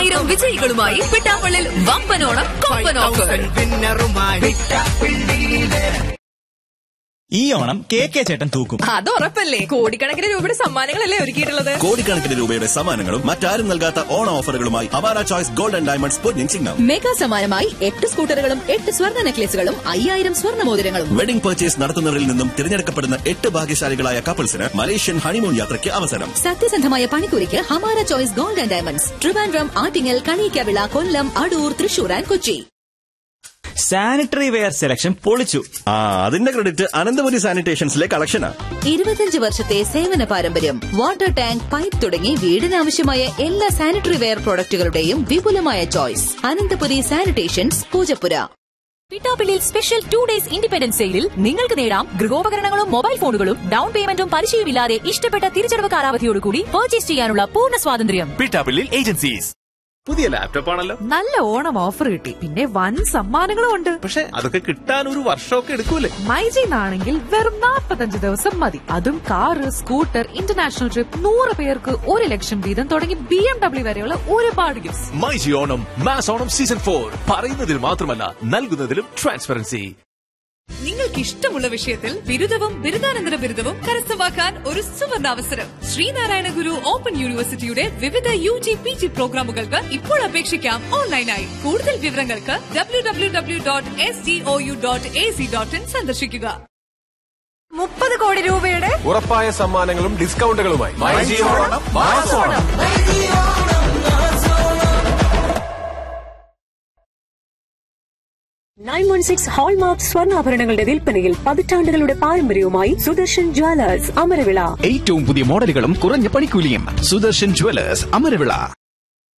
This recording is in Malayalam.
ആയിരം വിജയികളുമായി പിട്ടാപ്പള്ളിൽ വമ്പനോണം കൊമ്പൻ ഓഫർ. ഈ ഓണം കെ ചേട്ടൻ തൂക്കും. അത് ഉറപ്പല്ലേ. കോടിക്കണക്കിന് രൂപയുടെ സമ്മാനങ്ങളല്ലേ ഒരുക്കിയിട്ടുള്ളത്. കോടിക്കണക്കിന് രൂപയുടെ സമ്മാനങ്ങളും മറ്റാരും നൽകാത്ത ഓണ ഓഫറുകളുമായി Awara choice gold and diamonds പൊന്നിൻ ചിഹ്നം. മെഗാ സമ്മാനമായി 8 സ്കൂട്ടറുകളും 8 സ്വർണ്ണ നെക്ലേസുകളും 5000 സ്വർണ്ണ മോതിരങ്ങളും. വെഡിംഗ് പർച്ചേസ് നടത്തുന്നവരിൽ നിന്നും തിരഞ്ഞെടുക്കപ്പെടുന്ന 8 ഭാഗ്യശാലികളായ കപ്പിൾസിന് മലേഷ്യൻ ഹണിമൂൺ യാത്രയ്ക്ക് അവസരം. സത്യസന്ധമായ പണിക്കൂലിക്ക് Hamara choice gold and diamonds, Trivandrum, Attingal, Kaliyakkavilai, Kollam, Adoor, Thrissur and Kochi. Sanitary ware selection പൊളിച്ചു. അതിന്റെ ക്രെഡിറ്റ് അനന്തപുരി സാനിറ്റേഷൻസിലെ കളക്ഷനാ. 25 വർഷത്തെ സേവന പാരമ്പര്യം. വാട്ടർ ടാങ്ക്, പൈപ്പ് തുടങ്ങി വീടിനാവശ്യമായ എല്ലാ സാനിറ്ററി വെയർ പ്രോഡക്റ്റുകളുടെയും വിപുലമായ choice. Ananthapuri sanitations, Poojappura. പിട്ടാപ്പള്ളിയിൽ special 2 days independence സെയിലിൽ നിങ്ങൾക്ക് നേടാം ഗൃഹോപകരണങ്ങളും മൊബൈൽ ഫോണുകളും ഡൌൺ പേയ്മെന്റും പലിശയുമില്ലാതെ ഇഷ്ടപ്പെട്ട തിരിച്ചടവ് കാലാവധിയോടുകൂടി പർച്ചേസ് ചെയ്യാനുള്ള പൂർണ്ണ സ്വാതന്ത്ര്യം. പിട്ടാപ്പള്ളി ഏജൻസീസ്. പുതിയ ലാപ്ടോപ്പ് ആണല്ലോ. നല്ല ഓണം ഓഫർ കിട്ടി. പിന്നെ വൻ സമ്മാനങ്ങളും ഉണ്ട്. പക്ഷെ അതൊക്കെ കിട്ടാൻ ഒരു വർഷമൊക്കെ എടുക്കൂലേ? മൈജിന്നാണെങ്കിൽ വെറും 45 ദിവസം മതി. അതും കാറ്, സ്കൂട്ടർ, ഇന്റർനാഷണൽ ട്രിപ്പ്, 100 പേർക്ക് 1 ലക്ഷം വീതം തുടങ്ങി BMW വരെയുള്ള ഒരുപാട് gifts. MyG Onam mass Onam season 4 പറയുന്നതിൽ മാത്രമല്ല നൽകുന്നതിലും ട്രാൻസ്പെറൻസി. നിങ്ങൾക്ക് ഇഷ്ടമുള്ള വിഷയത്തിൽ ബിരുദവും ബിരുദാനന്തര ബിരുദവും കരസ്ഥമാക്കാൻ ഒരു സുവർണാവസരം. ശ്രീനാരായണ ഗുരു ഓപ്പൺ യൂണിവേഴ്സിറ്റിയുടെ വിവിധ UG PG പ്രോഗ്രാമുകൾക്ക് ഇപ്പോൾ അപേക്ഷിക്കാം ഓൺലൈനായി. കൂടുതൽ വിവരങ്ങൾക്ക് www.sdou.ac.in സന്ദർശിക്കുക. 30 കോടി രൂപയുടെ ഉറപ്പായ സമ്മാനങ്ങളും ഡിസ്കൗണ്ടുകളുമായി മൈജി ഓണം മാസ് ഓണം. 916 ഹോൾമാർക്ക് സ്വർണ്ണാഭരണങ്ങളുടെ വിൽപ്പനയിൽ പതിറ്റാണ്ടുകളുടെ പാരമ്പര്യവുമായി സുദർശൻ ജ്വല്ലേഴ്സ്, അമരവിള. ഏറ്റവും പുതിയ മോഡലുകളും കുറഞ്ഞ പണിക്കൂലിയും. സുദർശൻ ജ്വല്ലേഴ്സ്, അമരവിള.